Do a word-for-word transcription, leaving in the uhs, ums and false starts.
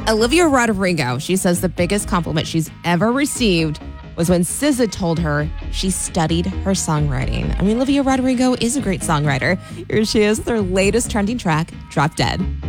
Olivia Rodrigo, she says the biggest compliment she's ever received was when S Z A told her she studied her songwriting. I mean, Olivia Rodrigo is a great songwriter. Here she is with her latest trending track, Drop Dead.